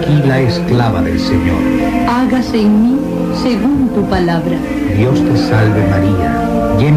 aquí la esclava del Señor. Hágase en mí según tu palabra. Dios te salve María, llena